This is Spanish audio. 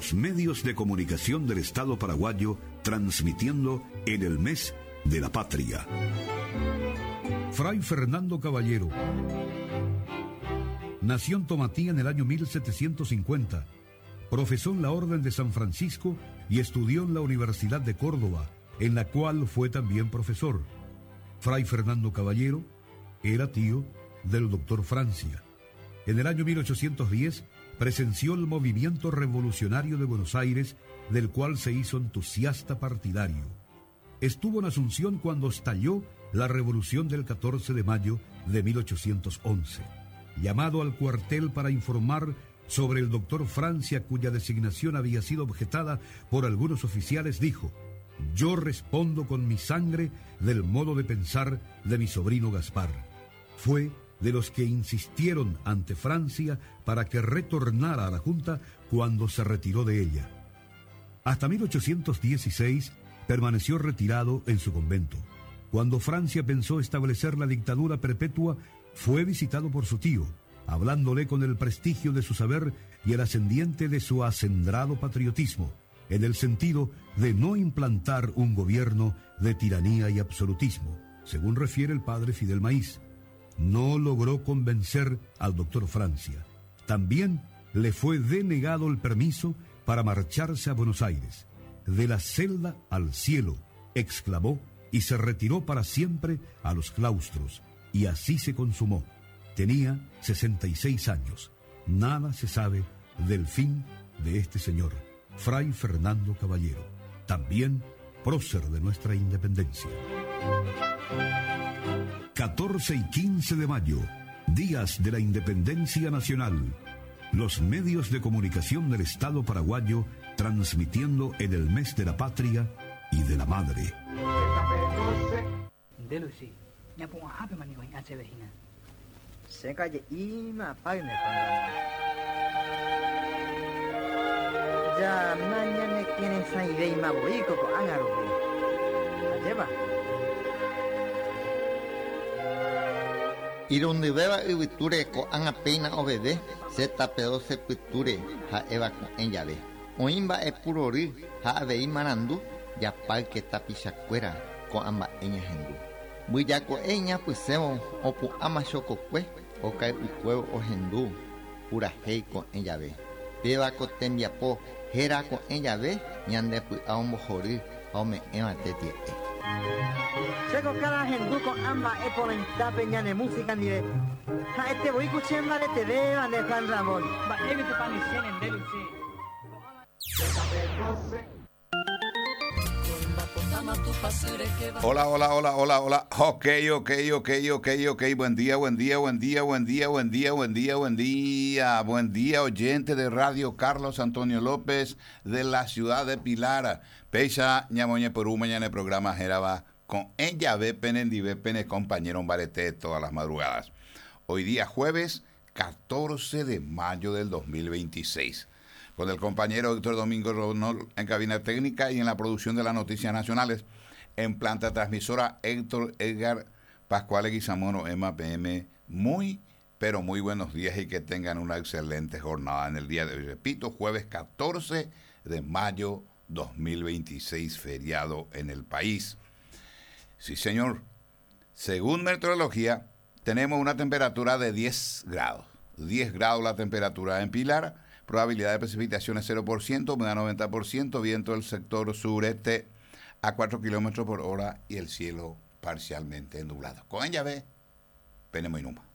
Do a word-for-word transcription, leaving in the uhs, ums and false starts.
los medios de comunicación del Estado paraguayo transmitiendo en el mes de la patria. Fray Fernando Caballero nació en Tomatí en el año mil setecientos cincuenta, profesó en la Orden de San Francisco y estudió en la Universidad de Córdoba, en la cual fue también profesor. Fray Fernando Caballero era tío del doctor Francia. En el año mil ochocientos diez presenció el movimiento revolucionario de Buenos Aires, del cual se hizo entusiasta partidario. Estuvo en Asunción cuando estalló la revolución del catorce de mayo de mil ochocientos once. Llamado al cuartel para informar sobre el doctor Francia, cuya designación había sido objetada por algunos oficiales, dijo: «Yo respondo con mi sangre del modo de pensar de mi sobrino Gaspar». Fue de los que insistieron ante Francia para que retornara a la Junta cuando se retiró de ella. Hasta mil ochocientos dieciséis permaneció retirado en su convento. Cuando Francia pensó establecer la dictadura perpetua, fue visitado por su tío, hablándole con el prestigio de su saber y el ascendiente de su acendrado patriotismo, en el sentido de no implantar un gobierno de tiranía y absolutismo, según refiere el padre Fidel Maíz. No logró convencer al doctor Francia. También le fue denegado el permiso para marcharse a Buenos Aires. «De la celda al cielo», exclamó, y se retiró para siempre a los claustros. Y así se consumó. Tenía sesenta y seis años. Nada se sabe del fin de este señor, Fray Fernando Caballero, también prócer de nuestra independencia. catorce y quince de mayo, días de la Independencia Nacional. Los medios de comunicación del Estado paraguayo transmitiendo en el mes de la patria y de la madre. Se calle ima pagne ya mañana tiene esa idea más boico con ángaro lleva y donde beba y viture con anga peina obede se tapedo se piture ha eva con en llave oimba e purori ha avei marandu ya pal que tapichacuera con amba eña hendu buyaco eña pusemo opu ama chococue o cae ucuevo o hendu pura hei con en llave beba con tembiapo hera con en llave ñande pu a un mojori o me ema tetie Seco cada gente con amba e por en tapeña de música ni de ha este voy escuchando de te beba de Juan Ramón va evi tu panicien en deluxe. Hola, hola, hola, hola, hola. Ok, ok, ok, ok, ok. Buen día, buen día, buen día, buen día, buen día, buen día, buen día. Buen día, oyente de Radio Carlos Antonio López de la ciudad de Pilar. Pecha, ñamoñe Perú, mañana el programa Jeraba con ella ve penendive pene compañero en barete todas las madrugadas. Hoy día jueves catorce de mayo del dos mil veintiséis. Con el compañero Héctor Domingo Ronald en cabina técnica y en la producción de las noticias nacionales. En planta transmisora Héctor Edgar Pascual Guizamono, M A P M. Muy, pero muy buenos días y que tengan una excelente jornada en el día de hoy. Repito, jueves catorce de mayo dos mil veintiséis, feriado en el país. Sí, señor. Según meteorología, tenemos una temperatura de diez grados. diez grados la temperatura en Pilar. Probabilidad de precipitaciones cero por ciento, humedad noventa por ciento, viento del sector sureste a cuatro kilómetros por hora y el cielo parcialmente nublado. Con ella ve, Penemo y Numa.